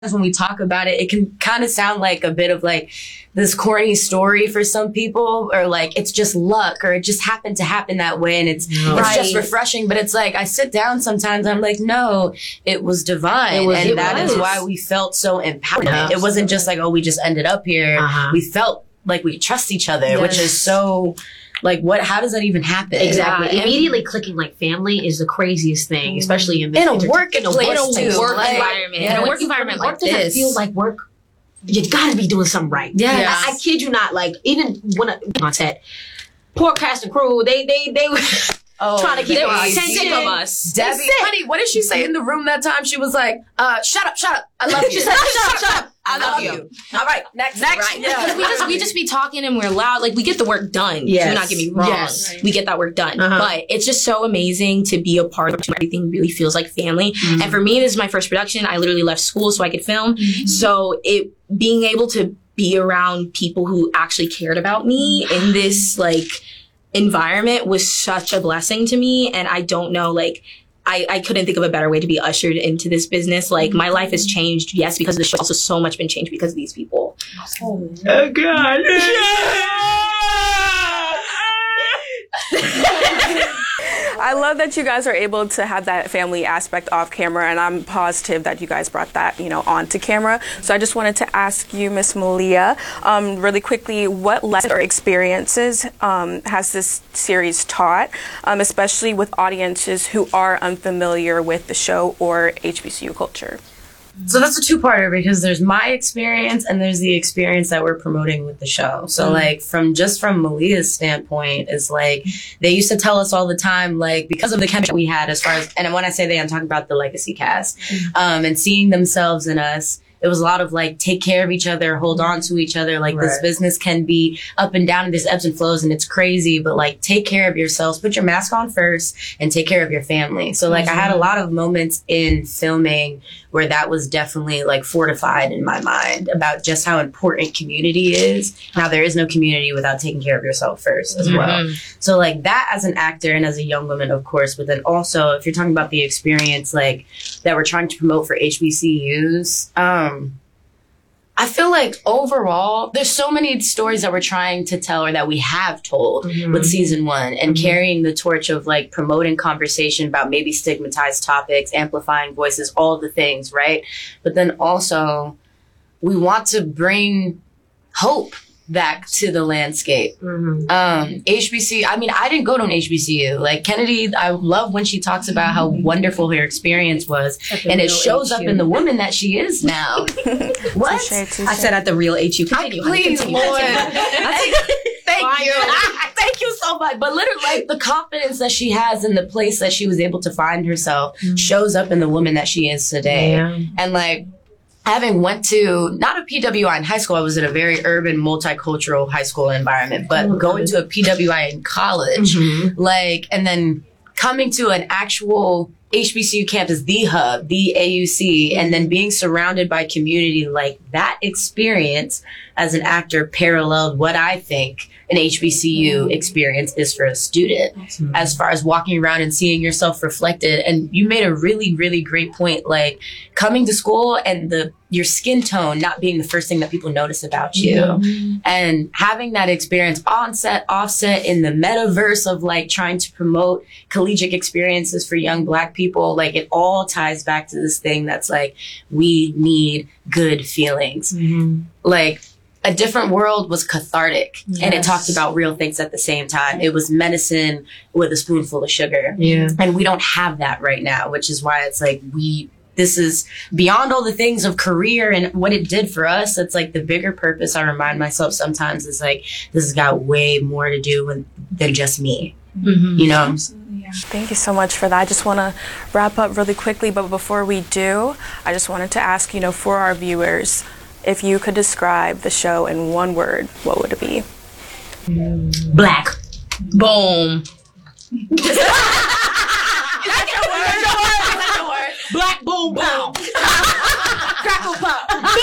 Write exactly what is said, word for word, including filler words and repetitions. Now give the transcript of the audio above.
when we talk about it, it can kind of sound like a bit of like this corny story for some people, or like it's just luck, or it just happened to happen that way, and it's right. it's just refreshing. But it's like I sit down sometimes, I'm like, no, it was divine, it was, and it that was. is why we felt so empowered. Yeah. It wasn't just like, oh, we just ended up here. Uh-huh. We felt like we trust each other, yes. which is so. Like, what, how does that even happen? Exactly. Yeah. Immediately clicking like family is the craziest thing, especially in this in a work, in a work, in a work like, environment. Yeah, in a work environment like work this. doesn't feel like work. You gotta be doing something right. Yeah. Yes. I, I kid you not, like, even when I, on set, poor cast and crew, they, they, they were oh, trying to keep us sick of us. Debbie, honey, what did she say in the room that time? She was like, uh, shut up, shut up. I love you. She said, shut up, shut up. I love, I love you. you. All right, next, next. Right. Yeah. we just we just be talking and we're loud. Like we get the work done. Yes. Do not get me wrong. Yes. We get that work done. Uh-huh. But it's just so amazing to be a part of it. Everything really feels like family. Mm-hmm. And for me, this is my first production. I literally left school so I could film. Mm-hmm. So it being able to be around people who actually cared about me in this like environment was such a blessing to me. And I don't know, like. I, I couldn't think of a better way to be ushered into this business. Like, my life has changed, yes, because of the show. Also, so much been changed because of these people. Oh, oh God. I love that you guys are able to have that family aspect off camera, and I'm positive that you guys brought that, you know, onto camera. So I just wanted to ask you, Miss Malia, um, really quickly, what lessons or experiences um, has this series taught, um, especially with audiences who are unfamiliar with the show or H B C U culture? So that's a two-parter, because there's my experience and there's the experience that we're promoting with the show. So mm-hmm. like from just from Malia's standpoint is like, they used to tell us all the time, like, because of the chemistry we had as far as, and when I say they, I'm talking about the legacy cast, mm-hmm. um, and seeing themselves in us. It was a lot of like, take care of each other, hold on to each other. Like right. this business can be up and down and there's ebbs and flows and it's crazy, but like take care of yourselves, put your mask on first and take care of your family. So like mm-hmm. I had a lot of moments in filming where that was definitely like fortified in my mind about just how important community is. Now there is no community without taking care of yourself first as mm-hmm. well. So like that as an actor and as a young woman, of course, but then also if you're talking about the experience like that we're trying to promote for H B C Us, um, I feel like overall, there's so many stories that we're trying to tell or that we have told mm-hmm. with season one and mm-hmm. carrying the torch of like promoting conversation about maybe stigmatized topics, amplifying voices, all the things, right? But then also we want to bring hope back to the landscape. Mm-hmm. Um, H B C, I mean, I didn't go to an H B C U. Like Kennedy, I love when she talks about how wonderful her experience was. And it shows H U. Up in the woman that she is now. What? Touché, touché. I said at the real H U. Continue, I, please, continue, Lord. continue. Thank you. Thank you so much. But literally, like, the confidence that she has in the place that she was able to find herself mm-hmm. shows up in the woman that she is today. Yeah. And like, having went to, not a P W I in high school, I was in a very urban, multicultural high school environment, but mm-hmm. going to a P W I in college, mm-hmm. like, and then coming to an actual H B C U campus, the hub, the A U C, and then being surrounded by community, like that experience as an actor paralleled what I think an H B C U experience is for a student, mm-hmm. as far as walking around and seeing yourself reflected. And you made a really, really great point, like coming to school and the your skin tone not being the first thing that people notice about you. Mm-hmm. And having that experience on set, offset, in the metaverse of like trying to promote collegiate experiences for young Black people, like it all ties back to this thing that's like, we need good feelings. Mm-hmm. Like, A Different World was cathartic, yes. and it talked about real things at the same time. It was medicine with a spoonful of sugar. Yeah. And we don't have that right now, which is why it's like we, this is beyond all the things of career and what it did for us. It's like the bigger purpose I remind myself sometimes is like, this has got way more to do with, than just me, mm-hmm. you know? Absolutely, yeah. Thank you so much for that. I just want to wrap up really quickly, but before we do, I just wanted to ask, you know, for our viewers, if you could describe the show in one word, what would it be? Black. Boom. Is that a word? Black boom pow. Crackle pop.